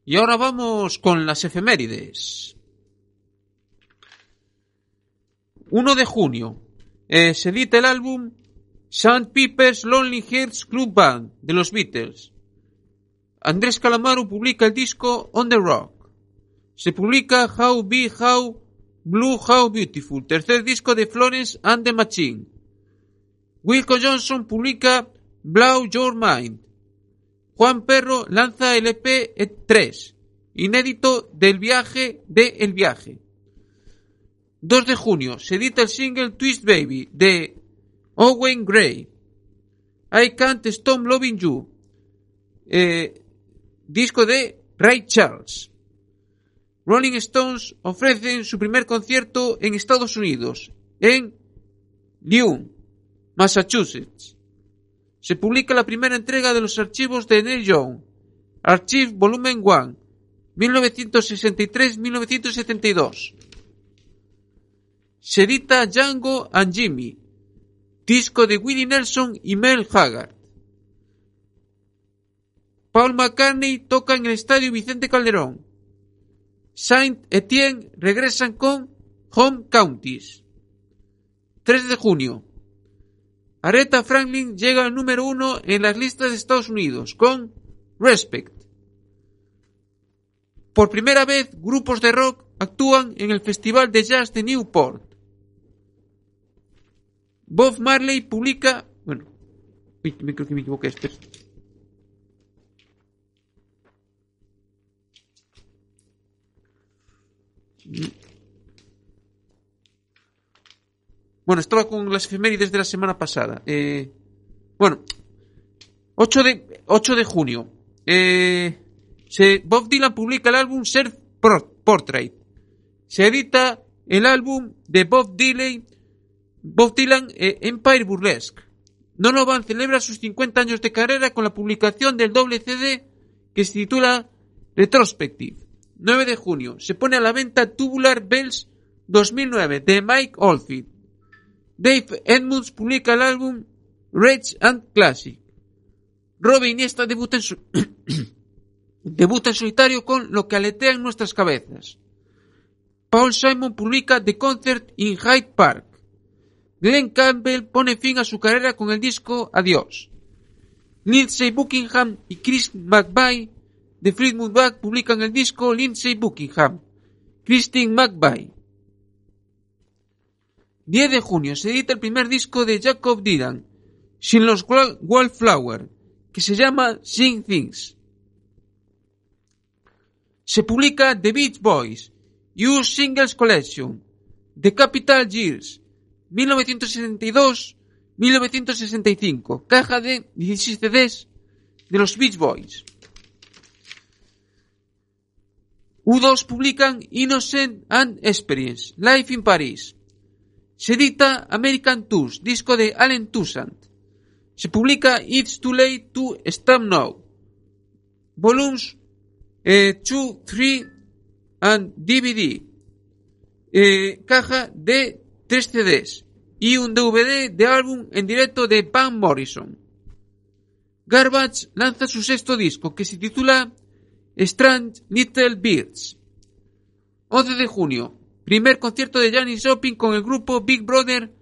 Y ahora vamos con las efemérides. 1 de junio se edita el álbum St. Pepper's Lonely Hearts Club Band de los Beatles. Andrés Calamaro publica el disco On the Rock. Se publica How Big, How Blue, How Beautiful, tercer disco de Florence and the Machine. Wilco Johnson publica Blow Your Mind. Juan Perro lanza el EP 3, inédito del viaje de El Viaje. 2 de junio se edita el single Twist Baby de Owen Gray. I Can't Stop Loving You, disco de Ray Charles. Rolling Stones ofrecen su primer concierto en Estados Unidos, en Lyon, Massachusetts. Se publica la primera entrega de los archivos de Neil Young, Archive Volumen 1, 1963-1972. Se edita Django and Jimmy, disco de Willie Nelson y Mel Haggard. Paul McCartney toca en el Estadio Vicente Calderón. Saint Etienne regresan con Home Counties. 3 de junio. Aretha Franklin llega al número 1 en las listas de Estados Unidos con Respect. Por primera vez, grupos de rock actúan en el Festival de Jazz de Newport. Bob Marley publica... Bueno, creo que me equivoqué. Espera. Bueno, estaba con las efemérides de la semana pasada. 8 de junio. Bob Dylan publica el álbum Self Portrait. Se edita el álbum de Bob Dylan Empire Burlesque. Donovan celebra sus 50 años de carrera con la publicación del doble CD que se titula Retrospective. 9 de junio. Se pone a la venta Tubular Bells 2009 de Mike Oldfield. Dave Edmunds publica el álbum Rage and Classic. Robbie Iniesta debuta en solitario con Lo que aletea en nuestras cabezas. Paul Simon publica The Concert in Hyde Park. Glenn Campbell pone fin a su carrera con el disco Adiós. Lindsey Buckingham y Chris McVie de Fleetwood Mac publican el disco Lindsey Buckingham, Christine McVie. 10 de junio se edita el primer disco de Jacob Dylan, Sin los Wallflower, que se llama Sing Things. Se publica The Beach Boys, Your Singles Collection, The Capital Years, 1962-1965, caja de 16 CDs de los Beach Boys. U2 publican Innocent and Experience, Life in Paris. Se edita American Tours, disco de Allen Toussaint. Se publica It's Too Late to Stop Now, volumes 2, 3 and DVD, caja de 3 CDs y un DVD de álbum en directo de Van Morrison. Garbage lanza su sexto disco que se titula Strange Little Birds. 11 de junio, primer concierto de Janis Joplin con el grupo Big Brother